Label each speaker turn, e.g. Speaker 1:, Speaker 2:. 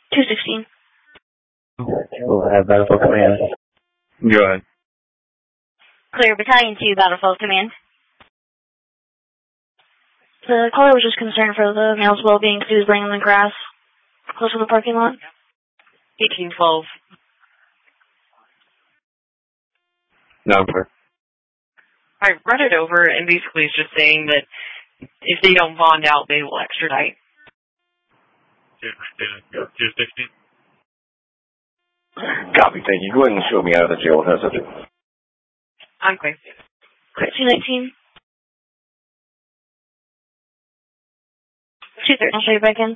Speaker 1: 216.
Speaker 2: We'll have Battlefield Command.
Speaker 3: Go ahead.
Speaker 1: Clear, Battalion 2, Battlefield Command. The caller was just concerned for the male's well-being because he was laying in the grass close to the parking lot.
Speaker 4: 1812.
Speaker 3: No, sir.
Speaker 4: I read it over, and basically it's just saying that if they don't bond out, they will extradite.
Speaker 3: 216.
Speaker 5: Copy, thank you. Go ahead and show me out of the jail with that subject.
Speaker 4: I'm clear.
Speaker 1: 219. 213, I'll show you back in.